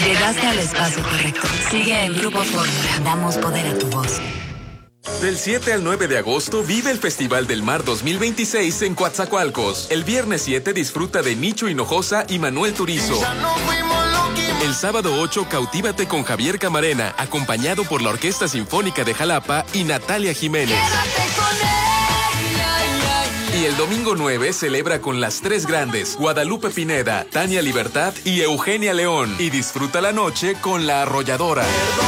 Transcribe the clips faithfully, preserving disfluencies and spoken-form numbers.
Llegaste al espacio correcto. Sigue en Grupo Fórmula. Damos poder a tu voz. Del siete al nueve de agosto vive el Festival del Mar dos mil veintiséis en Coatzacoalcos. El viernes siete disfruta de Nicho Hinojosa y Manuel Turizo. El sábado ocho cautívate con Javier Camarena, acompañado por la Orquesta Sinfónica de Jalapa y Natalia Jiménez. Y el domingo nueve celebra con las tres grandes, Guadalupe Pineda, Tania Libertad y Eugenia León. Y disfruta la noche con La Arrolladora.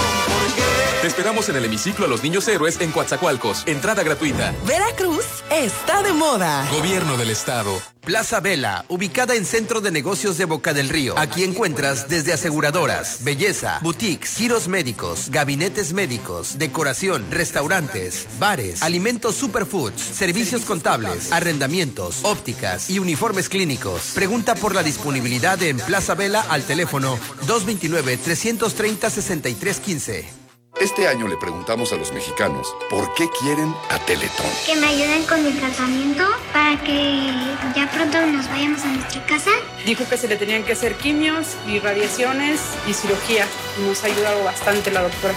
Te esperamos en el hemiciclo a los Niños Héroes en Coatzacoalcos. Entrada gratuita. Veracruz está de moda. Gobierno del Estado. Plaza Vela, ubicada en Centro de Negocios de Boca del Río. Aquí encuentras desde aseguradoras, belleza, boutiques, giros médicos, gabinetes médicos, decoración, restaurantes, bares, alimentos superfoods, servicios contables, arrendamientos, ópticas y uniformes clínicos. Pregunta por la disponibilidad en Plaza Vela al teléfono dos dos nueve, tres tres cero, seis tres uno cinco. Este año le preguntamos a los mexicanos por qué quieren a Teletón. Que me ayuden con mi tratamiento para que ya pronto nos vayamos a nuestra casa. Dijo que se le tenían que hacer quimios y radiaciones y cirugía. Nos ha ayudado bastante la doctora.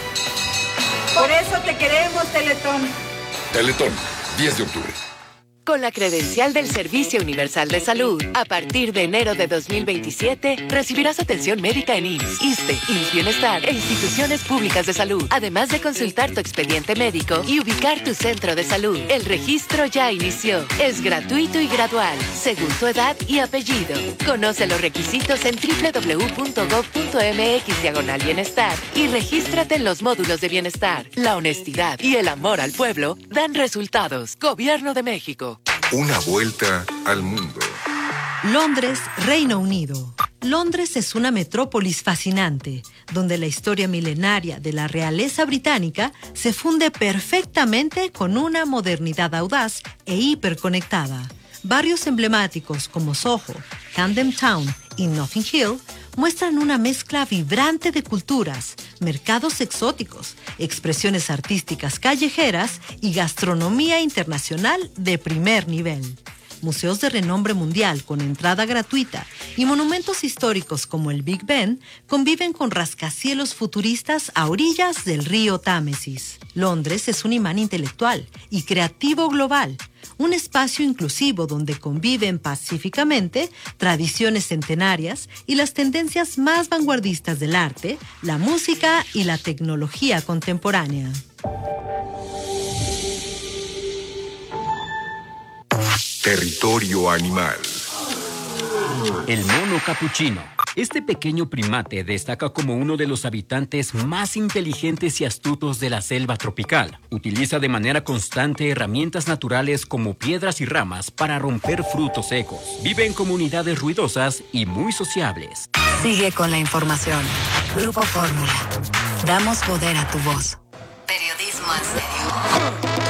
Por eso te queremos, Teletón. Teletón, diez de octubre. Con la credencial del Servicio Universal de Salud, a partir de enero de dos mil veintisiete, recibirás atención médica en I M S S, ISSSTE, I M S S Bienestar e instituciones públicas de salud, además de consultar tu expediente médico y ubicar tu centro de salud. El registro ya inició. Es gratuito y gradual, según tu edad y apellido. Conoce los requisitos en doble u doble u doble u punto gob punto mx diagonal bienestar y regístrate en los módulos de bienestar. La honestidad y el amor al pueblo dan resultados. Gobierno de México. Una vuelta al mundo. Londres, Reino Unido. Londres es una metrópolis fascinante, donde la historia milenaria de la realeza británica se funde perfectamente con una modernidad audaz e hiperconectada. Barrios emblemáticos como Soho, Camden Town y Notting Hill muestran una mezcla vibrante de culturas, mercados exóticos, expresiones artísticas callejeras y gastronomía internacional de primer nivel. Museos de renombre mundial con entrada gratuita y monumentos históricos como el Big Ben conviven con rascacielos futuristas a orillas del río Támesis. Londres es un imán intelectual y creativo global, un espacio inclusivo donde conviven pacíficamente tradiciones centenarias y las tendencias más vanguardistas del arte, la música y la tecnología contemporánea. Territorio animal. El mono capuchino. Este pequeño primate destaca como uno de los habitantes más inteligentes y astutos de la selva tropical. Utiliza de manera constante herramientas naturales como piedras y ramas para romper frutos secos. Vive en comunidades ruidosas y muy sociables. Sigue con la información. Grupo Fórmula. Damos poder a tu voz. Periodismo en serio.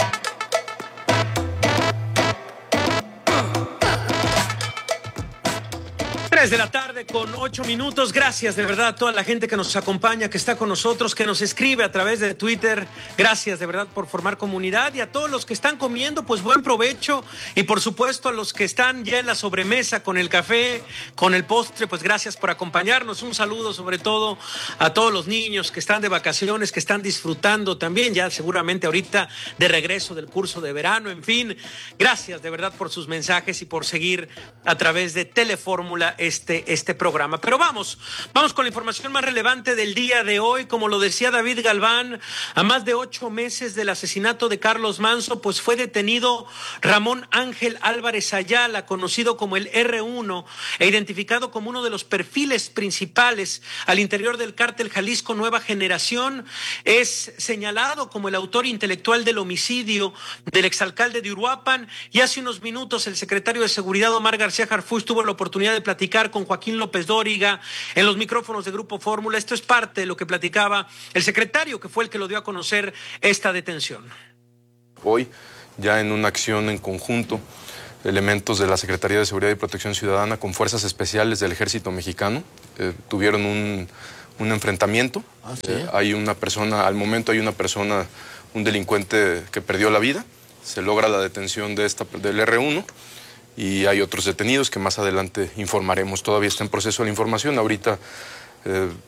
tres de la tarde con ocho minutos. Gracias de verdad a toda la gente que nos acompaña, que está con nosotros, que nos escribe a través de Twitter. Gracias de verdad por formar comunidad, y a todos los que están comiendo, pues buen provecho, y por supuesto a los que están ya en la sobremesa con el café, con el postre, pues gracias por acompañarnos. Un saludo sobre todo a todos los niños que están de vacaciones, que están disfrutando también ya seguramente ahorita de regreso del curso de verano. En fin, gracias de verdad por sus mensajes y por seguir a través de Telefórmula Este, este programa. Pero vamos, vamos con la información más relevante del día de hoy. Como lo decía David Galván, a más de ocho meses del asesinato de Carlos Manzo, pues fue detenido Ramón Ángel Álvarez Ayala, conocido como el erre uno, e identificado como uno de los perfiles principales al interior del cártel Jalisco Nueva Generación. Es señalado como el autor intelectual del homicidio del exalcalde de Uruapan, y hace unos minutos el secretario de Seguridad, Omar García Harfuch, tuvo la oportunidad de platicar con Joaquín López Dóriga en los micrófonos de Grupo Fórmula. Esto es parte de lo que platicaba el secretario, que fue el que lo dio a conocer esta detención. Hoy, ya en una acción en conjunto, elementos de la Secretaría de Seguridad y Protección Ciudadana con fuerzas especiales del Ejército Mexicano eh, tuvieron un, un enfrentamiento. ¿Ah, sí? eh, hay una persona, al momento hay una persona, un delincuente que perdió la vida. Se logra la detención de esta, del erre uno. Y hay otros detenidos que más adelante informaremos. Todavía está en proceso la información. Ahorita eh,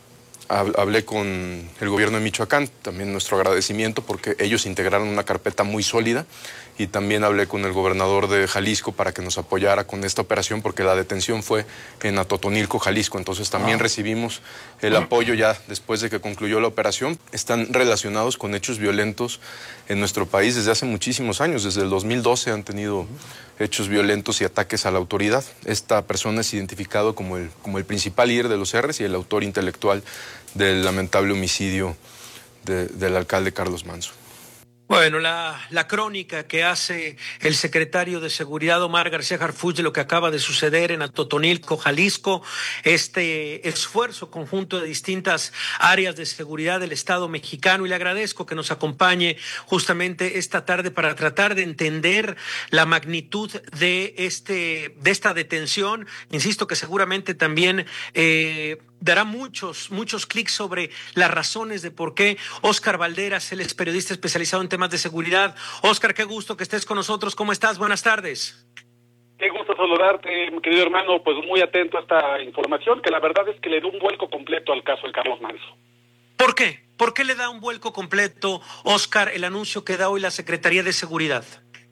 Hablé con el gobierno de Michoacán, también nuestro agradecimiento porque ellos integraron una carpeta muy sólida, y también hablé con el gobernador de Jalisco para que nos apoyara con esta operación porque la detención fue en Atotonilco, Jalisco. Entonces también ah. recibimos el apoyo ya después de que concluyó la operación. Están relacionados con hechos violentos en nuestro país desde hace muchísimos años. Desde el dos mil doce han tenido hechos violentos y ataques a la autoridad. Esta persona es identificado como el, como el principal líder de los R's y el autor intelectual del lamentable homicidio de, del alcalde Carlos Manzo. Bueno, la, la crónica que hace el secretario de Seguridad, Omar García Harfuch, de lo que acaba de suceder en Atotonilco, Jalisco, este esfuerzo conjunto de distintas áreas de seguridad del Estado mexicano, y le agradezco que nos acompañe justamente esta tarde para tratar de entender la magnitud de, este, de esta detención. Insisto que seguramente también eh, dará muchos, muchos clics sobre las razones de por qué. Óscar Valderas, él es periodista especializado en temas de seguridad. Óscar, qué gusto que estés con nosotros. ¿Cómo estás? Buenas tardes. Qué gusto saludarte, mi querido hermano. Pues muy atento a esta información, que la verdad es que le da un vuelco completo al caso de Carlos Manzo. ¿Por qué? ¿Por qué le da un vuelco completo, Óscar, el anuncio que da hoy la Secretaría de Seguridad?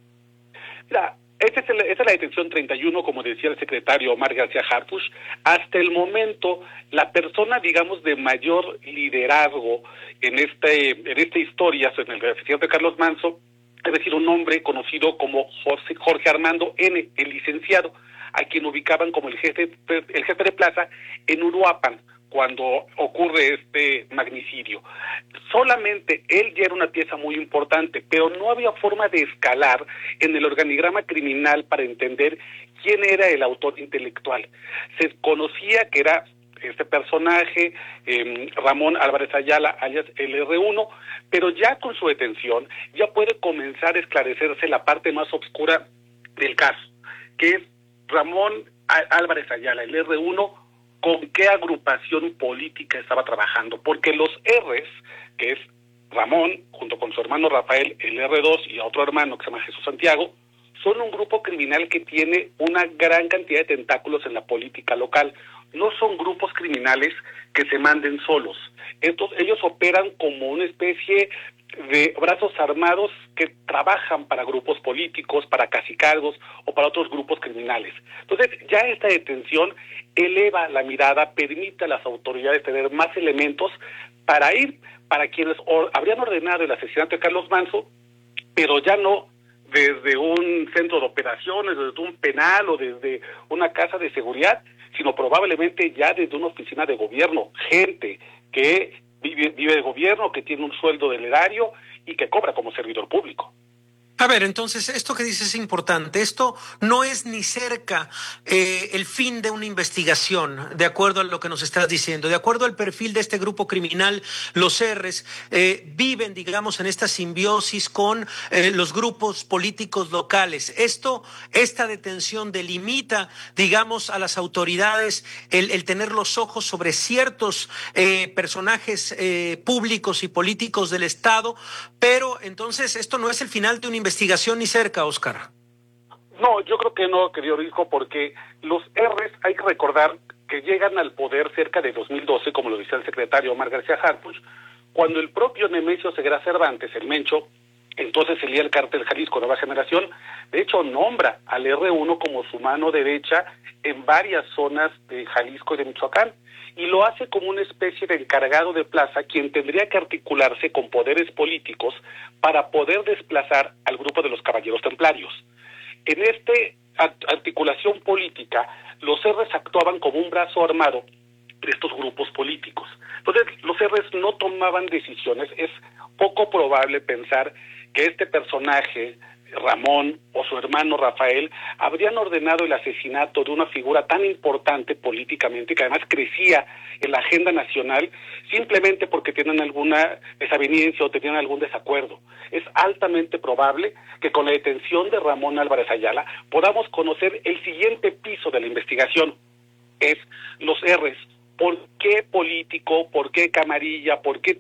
Mira, esta es, el, esta es la detención treinta y uno, como decía el secretario Omar García Harfuch. Hasta el momento, la persona, digamos, de mayor liderazgo en, este, en esta historia, en el asesinato de Carlos Manzo, es decir, un hombre conocido como José, Jorge Armando N., el licenciado, a quien ubicaban como el jefe, el jefe de plaza en Uruapan, cuando ocurre este magnicidio. Solamente él ya era una pieza muy importante, pero no había forma de escalar en el organigrama criminal para entender quién era el autor intelectual. Se conocía que era este personaje, eh, Ramón Álvarez Ayala, alias el erre uno, pero ya con su detención ya puede comenzar a esclarecerse la parte más oscura del caso, que es Ramón Álvarez Ayala, el erre uno, con qué agrupación política estaba trabajando, porque los R's, que es Ramón, junto con su hermano Rafael, el erre dos, y otro hermano que se llama Jesús Santiago, son un grupo criminal que tiene una gran cantidad de tentáculos en la política local. No son grupos criminales que se manden solos. Estos, ellos operan como una especie de brazos armados que trabajan para grupos políticos, para cacicazgos o para otros grupos criminales. Entonces, ya esta detención eleva la mirada, permite a las autoridades tener más elementos para ir para quienes or- habrían ordenado el asesinato de Carlos Manzo, pero ya no desde un centro de operaciones, desde un penal o desde una casa de seguridad, sino probablemente ya desde una oficina de gobierno, gente que vive, vive de gobierno, que tiene un sueldo del erario y que cobra como servidor público. A ver, entonces, esto que dices es importante. Esto no es ni cerca eh, el fin de una investigación, de acuerdo a lo que nos estás diciendo. De acuerdo al perfil de este grupo criminal, los R's eh, viven, digamos, en esta simbiosis con eh, los grupos políticos locales. Esto, esta detención delimita, digamos, a las autoridades el, el tener los ojos sobre ciertos eh, personajes eh, públicos y políticos del Estado, pero entonces esto no es el final de una investigación. investigación ni cerca, Óscar. No, yo creo que no, querido hijo, porque los R's hay que recordar que llegan al poder cerca de dos mil doce, como lo decía el secretario Omar García Harfuch, cuando el propio Nemesio Ceguera Cervantes, el Mencho, entonces el líder cártel Jalisco Nueva Generación, de hecho nombra al erre uno como su mano derecha en varias zonas de Jalisco y de Michoacán, y lo hace como una especie de encargado de plaza, quien tendría que articularse con poderes políticos para poder desplazar al grupo de los Caballeros Templarios. En esta articulación política, los R's actuaban como un brazo armado de estos grupos políticos. Entonces, los R's no tomaban decisiones. Es poco probable pensar que este personaje, Ramón o su hermano Rafael, habrían ordenado el asesinato de una figura tan importante políticamente, que además crecía en la agenda nacional, simplemente porque tienen alguna desaveniencia o tenían algún desacuerdo. Es altamente probable que con la detención de Ramón Álvarez Ayala podamos conocer el siguiente piso de la investigación. Es los R's. ¿Por qué político, por qué camarilla, por qué